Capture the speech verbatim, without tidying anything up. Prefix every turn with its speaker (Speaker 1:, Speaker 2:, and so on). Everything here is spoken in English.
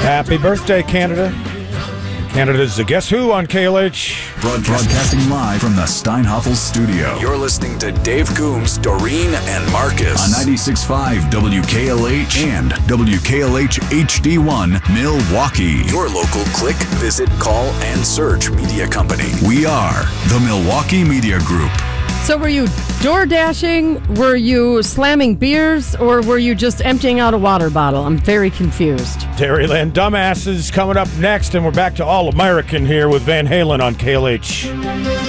Speaker 1: Happy birthday, Canada. Canada's the Guess Who on K L H.
Speaker 2: Broadcasting live from the Steinhoffel studio.
Speaker 3: You're listening to Dave Coombs, Doreen, and Marcus.
Speaker 2: On ninety-six point five W K L H and W K L H H D one Milwaukee.
Speaker 3: Your local click, visit, call, and search media company.
Speaker 2: We are the Milwaukee Media Group.
Speaker 4: So were you door dashing, were you slamming beers, or were you just emptying out a water bottle? I'm very confused.
Speaker 1: Dairyland Dumbasses coming up next, and we're back to All American here with Van Halen on K L H.